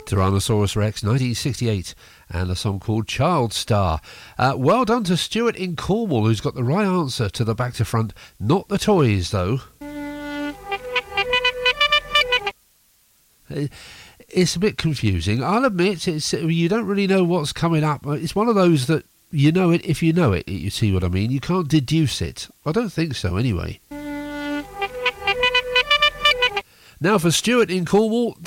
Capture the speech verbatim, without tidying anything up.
Tyrannosaurus Rex, nineteen sixty-eight, and a song called Child Star. Uh, well done to Stuart in Cornwall, who's got the right answer to the back to front. Not the toys, though. It's a bit confusing. I'll admit, it's you don't really know what's coming up. It's one of those that you know it if you know it. You see what I mean? You can't deduce it. I don't think so, anyway. Now for Stuart in Cornwall, the